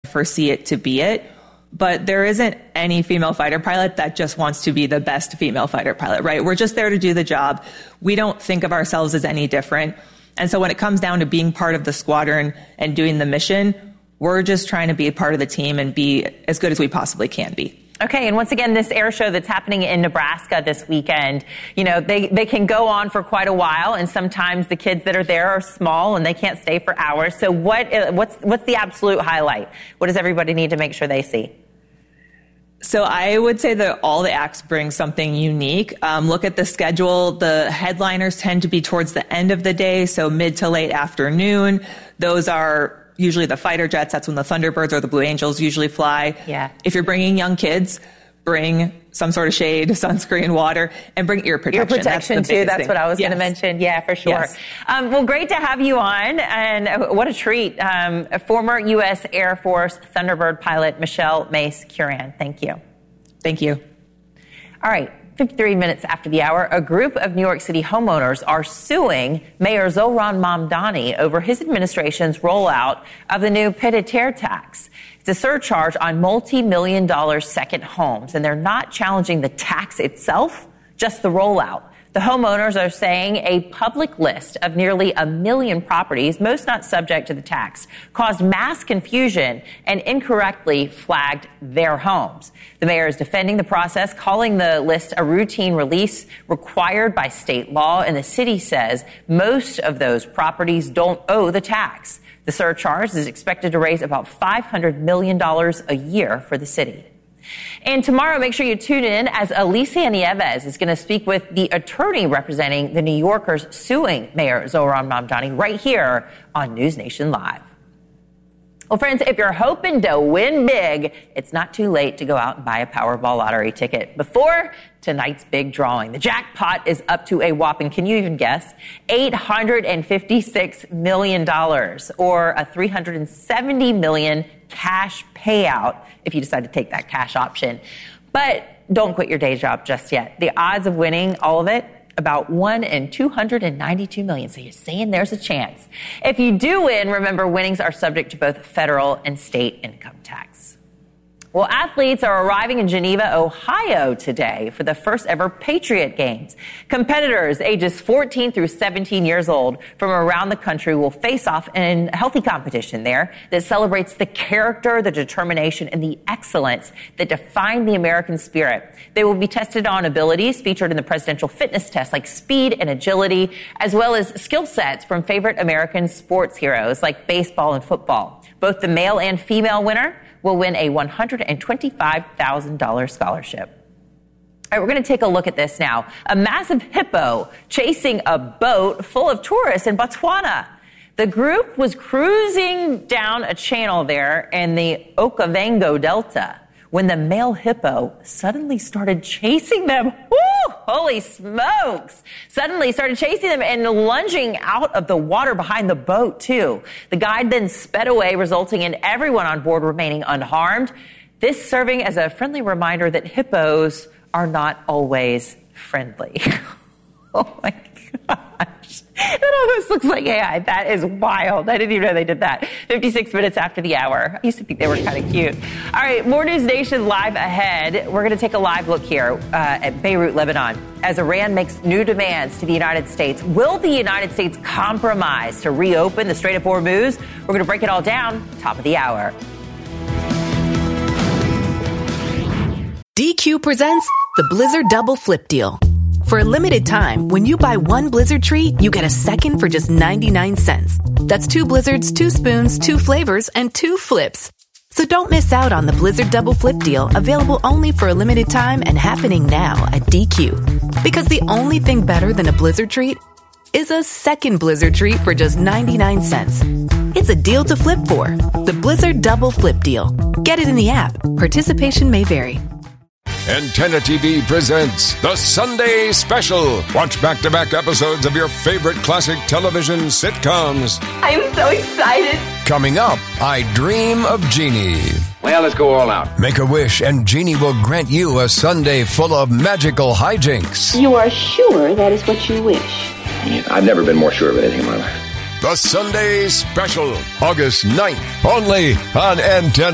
foresee it to be it. But there isn't any female fighter pilot that just wants to be the best female fighter pilot, right? We're just there to do the job. We don't think of ourselves as any different. And so when it comes down to being part of the squadron and doing the mission, we're just trying to be a part of the team and be as good as we possibly can be. Okay, and once again, this air show that's happening in Nebraska this weekend, you know, they can go on for quite a while, and sometimes the kids that are there are small and they can't stay for hours. So what's the absolute highlight? What does everybody need to make sure they see? So I would say that all the acts bring something unique. Look at the schedule. The headliners tend to be towards the end of the day, so mid to late afternoon. Those are usually the fighter jets. That's when the Thunderbirds or the Blue Angels usually fly. Yeah. If you're bringing young kids, bring some sort of shade, sunscreen, water, and bring ear protection. Ear protection, too. That's what I was going to mention. Yeah, for sure. Yes. Well, great to have you on. And what a treat. Former U.S. Air Force Thunderbird pilot Michelle Mace Curran. Thank you. Thank you. All right. 53 minutes after the hour, a group of New York City homeowners are suing Mayor Zohran Mamdani over his administration's rollout of the new pied-à-terre tax. It's a surcharge on multi-million-dollar second homes, and they're not challenging the tax itself, just the rollout. The homeowners are saying a public list of nearly 1 million properties, most not subject to the tax, caused mass confusion and incorrectly flagged their homes. The mayor is defending the process, calling the list a routine release required by state law, and the city says most of those properties don't owe the tax. The surcharge is expected to raise about $500 million a year for the city. And tomorrow, make sure you tune in as Alicia Nieves is going to speak with the attorney representing the New Yorkers suing Mayor Zohran Mamdani right here on News Nation Live. Well, friends, if you're hoping to win big, it's not too late to go out and buy a Powerball lottery ticket before tonight's big drawing. The jackpot is up to a whopping, can you even guess, $856 million, or a $370 million cash payout if you decide to take that cash option. But don't quit your day job just yet. The odds of winning all of it, about 1 in 292 million. So you're saying there's a chance. If you do win, remember winnings are subject to both federal and state income tax. Well, athletes are arriving in Geneva, Ohio today for the first ever Patriot Games. Competitors ages 14 through 17 years old from around the country will face off in a healthy competition there that celebrates the character, the determination, and the excellence that define the American spirit. They will be tested on abilities featured in the presidential fitness test like speed and agility, as well as skill sets from favorite American sports heroes like baseball and football. Both the male and female winner will win a $125,000 scholarship. All right, we're going to take a look at this now. A massive hippo chasing a boat full of tourists in Botswana. The group was cruising down a channel there in the Okavango Delta when the male hippo suddenly started chasing them. Woo! Holy smokes! Suddenly started chasing them and lunging out of the water behind the boat, too. The guide then sped away, resulting in everyone on board remaining unharmed. This serving as a friendly reminder that hippos are not always friendly. Oh, my gosh. That almost looks like AI. That is wild. I didn't even know they did that. 56 minutes after the hour. I used to think they were kind of cute. All right, more News Nation Live ahead. We're going to take a live look here at Beirut, Lebanon, as Iran makes new demands to the United States. Will the United States compromise to reopen the Strait of Hormuz? We're going to break it all down, top of the hour. DQ presents the Blizzard Double Flip Deal. For a limited time, when you buy one Blizzard treat, you get a second for just 99 cents. That's 2 Blizzards, 2 spoons, 2 flavors, and 2 flips. So don't miss out on the Blizzard Double Flip Deal, available only for a limited time and happening now at DQ. Because the only thing better than a Blizzard treat is a second Blizzard treat for just 99 cents. It's a deal to flip for. The Blizzard Double Flip Deal. Get it in the app. Participation may vary. Antenna TV presents The Sunday Special. Watch back-to-back episodes of your favorite classic television sitcoms. I'm so excited. Coming up, I Dream of Jeannie. Well, let's go all out. Make a wish and Jeannie will grant you a Sunday full of magical hijinks. You are sure that is what you wish? I've never been more sure of anything in my life. The Sunday Special, August 9th, only on Antenna.